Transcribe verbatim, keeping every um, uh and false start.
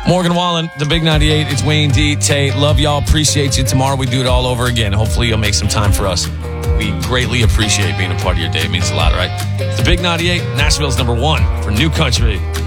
Morgan Wallen, the Big ninety-eight. It's Wayne D. Tate. Love y'all. Appreciate you. Tomorrow we do it all over again. Hopefully you'll make some time for us. We greatly appreciate being a part of your day. It means a lot, right? The Big ninety-eight, Nashville's number one for New Country.